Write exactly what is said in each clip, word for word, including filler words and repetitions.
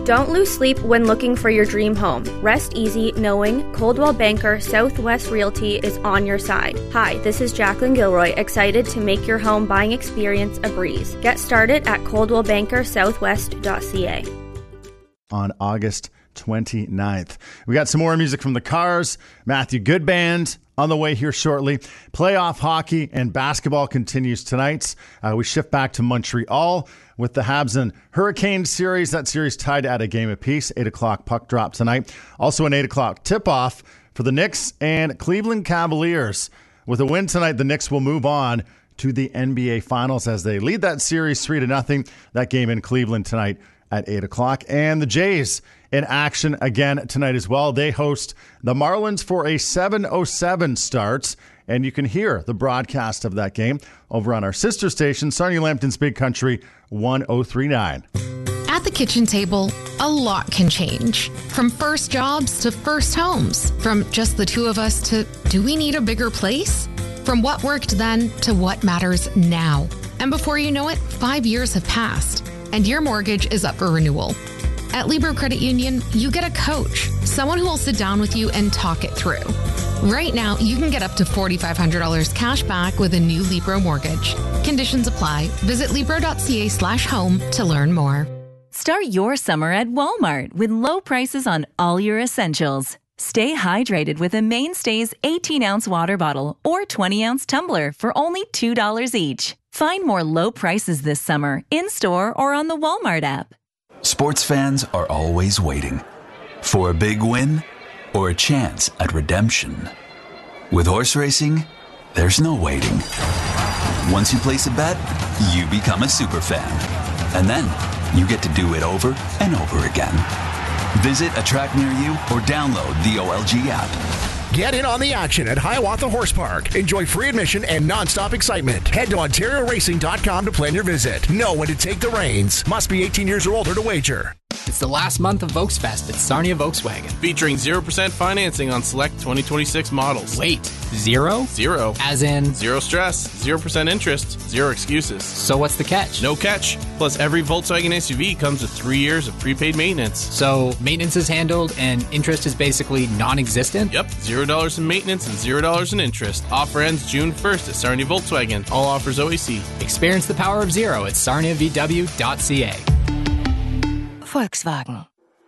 Don't lose sleep when looking for your dream home. Rest easy knowing Coldwell Banker Southwest Realty is on your side. Hi, this is Jacqueline Gilroy, excited to make your home buying experience a breeze. Get started at coldwell banker southwest dot c a. On August twenty-ninth. We got some more music from the Cars, Matthew Good Band on the way here shortly. Playoff hockey and basketball continues tonight. Uh, we shift back to Montreal with the Habs and Hurricanes series. That series tied at a game apiece. eight o'clock puck drop tonight. Also an eight o'clock tip-off for the Knicks and Cleveland Cavaliers. With a win tonight, the Knicks will move on to the N B A Finals as they lead that series three to nothing. That game in Cleveland tonight at eight o'clock. And the Jays in action again tonight as well. They host the Marlins for a seven oh seven start. And you can hear the broadcast of that game over on our sister station, Sarnia Lambton's Big Country one oh three point nine. At the kitchen table, a lot can change. From first jobs to first homes. From just the two of us to, do we need a bigger place? From what worked then to what matters now. And before you know it, five years have passed, and your mortgage is up for renewal. At Libro Credit Union, you get a coach, someone who will sit down with you and talk it through. Right now, you can get up to four thousand five hundred dollars cash back with a new Libro mortgage. Conditions apply. Visit libro.ca slash home to learn more. Start your summer at Walmart with low prices on all your essentials. Stay hydrated with a Mainstays eighteen-ounce water bottle or twenty-ounce tumbler for only two dollars each. Find more low prices this summer in-store or on the Walmart app. Sports fans are always waiting for a big win or a chance at redemption. With horse racing, there's no waiting. Once you place a bet, you become a super fan. And then you get to do it over and over again. Visit a track near you or download the O L G app. Get in on the action at Hiawatha Horse Park. Enjoy free admission and nonstop excitement. Head to ontario racing dot com to plan your visit. Know when to take the reins. Must be eighteen years or older to wager. It's the last month of Volksfest at Sarnia Volkswagen. Featuring zero percent financing on select twenty twenty-six models. Wait, zero? Zero. As in? Zero stress, zero percent interest, zero excuses. So what's the catch? No catch. Plus, every Volkswagen S U V comes with three years of prepaid maintenance. So maintenance is handled and interest is basically non-existent? Yep, zero dollars in maintenance and zero dollars in interest. Offer ends June first at Sarnia Volkswagen. All offers O A C. Experience the power of zero at sarnia v w dot c a. Volkswagen.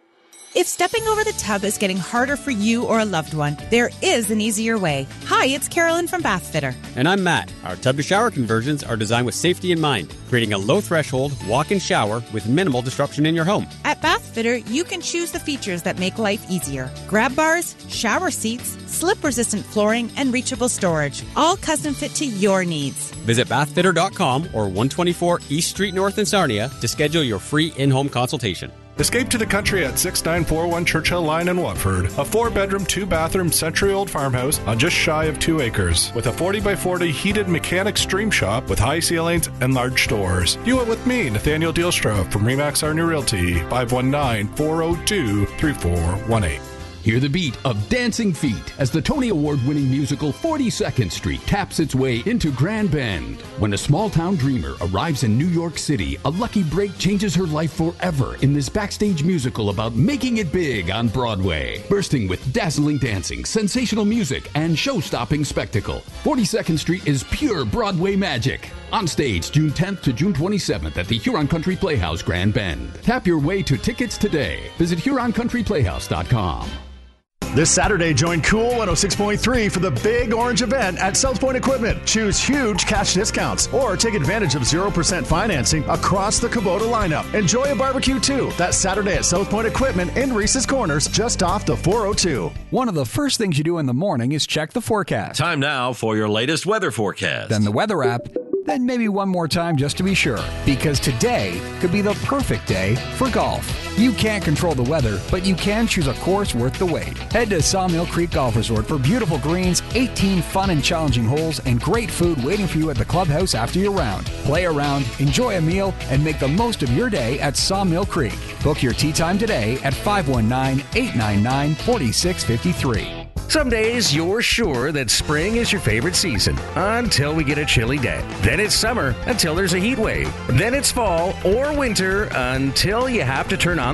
If stepping over the tub is getting harder for you or a loved one, there is an easier way. Hi, it's Carolyn from Bath Fitter. And I'm Matt. Our tub-to-shower conversions are designed with safety in mind, creating a low-threshold walk-in shower with minimal disruption in your home. At Bath Fitter, you can choose the features that make life easier. Grab bars, shower seats, slip-resistant flooring, and reachable storage, all custom fit to your needs. Visit bath fitter dot com or one twenty-four East Street North in Sarnia to schedule your free in-home consultation. Escape to the country at six nine four one Churchill Line in Watford. A four-bedroom, two-bathroom, century-old farmhouse on just shy of two acres. With a forty by forty heated mechanic stream shop with high ceilings and large stores. View it with me, Nathaniel Dielstra from Remax Sarnia Realty, five one nine, four oh two, three four one eight. Hear the beat of Dancing Feet as the Tony Award-winning musical forty-second Street taps its way into Grand Bend. When a small-town dreamer arrives in New York City, a lucky break changes her life forever in this backstage musical about making it big on Broadway. Bursting with dazzling dancing, sensational music, and show-stopping spectacle, forty-second Street is pure Broadway magic. On stage June tenth to June twenty-seventh at the Huron Country Playhouse, Grand Bend. Tap your way to tickets today. Visit huron country playhouse dot com. This Saturday, join Cool one oh six point three for the big orange event at South Point Equipment. Choose huge cash discounts or take advantage of zero percent financing across the Kubota lineup. Enjoy a barbecue, too. That's Saturday at South Point Equipment in Reese's Corners, just off the four oh two. One of the first things you do in the morning is check the forecast. Time now for your latest weather forecast. Then the weather app. Then maybe one more time just to be sure, because today could be the perfect day for golf. You can't control the weather, but you can choose a course worth the wait. Head to Sawmill Creek Golf Resort for beautiful greens, eighteen fun and challenging holes, and great food waiting for you at the clubhouse after your round. Play around, enjoy a meal, and make the most of your day at Sawmill Creek. Book your tee time today at five one nine, eight nine nine, four six five three. Some days you're sure that spring is your favorite season until we get a chilly day. Then it's summer until there's a heat wave. Then it's fall or winter until you have to turn on